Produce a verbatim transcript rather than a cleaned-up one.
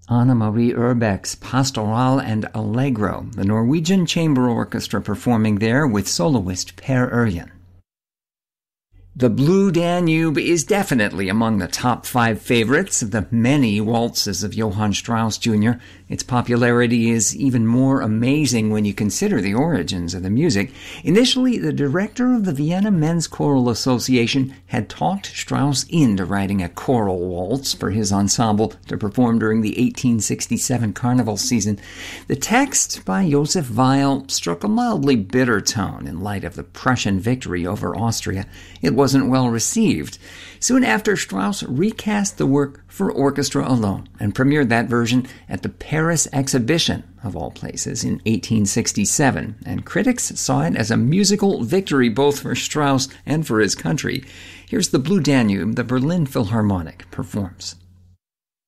Anna Marie Urbeck's Pastoral and Allegro, the Norwegian Chamber Orchestra performing there with soloist Per Ørjan. The Blue Danube is definitely among the top five favorites of the many waltzes of Johann Strauss Junior Its popularity is even more amazing when you consider the origins of the music. Initially, the director of the Vienna Men's Choral Association had talked Strauss into writing a choral waltz for his ensemble to perform during the eighteen sixty-seven carnival season. The text by Joseph Weil struck a mildly bitter tone in light of the Prussian victory over Austria. It wasn't well received. Soon after, Strauss recast the work for orchestra alone and premiered that version at the Paris Exhibition, of all places, in eighteen sixty-seven, and critics saw it as a musical victory both for Strauss and for his country. Here's the Blue Danube the Berlin Philharmonic performs.